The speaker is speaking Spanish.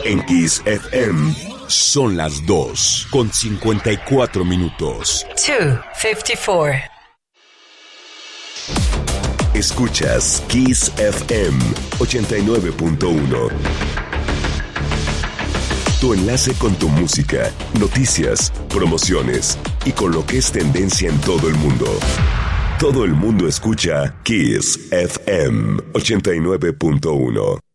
En Kiss FM son las 2:54. 2:54. Escuchas Kiss FM 89.1. Tu enlace con tu música, noticias, promociones y con lo que es tendencia en todo el mundo. Todo el mundo escucha Kiss FM 89.1.